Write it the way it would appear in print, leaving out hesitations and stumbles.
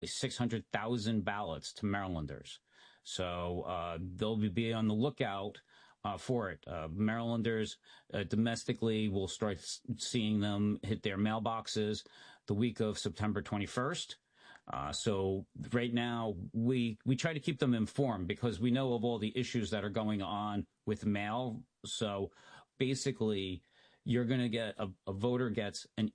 600,000 ballots to Marylanders. So they'll be on the lookout for it. Marylanders domestically will start seeing them hit their mailboxes the week of September 21st. So right now we try to keep them informed because we know of all the issues that are going on with mail. So basically, you're going to get a voter gets an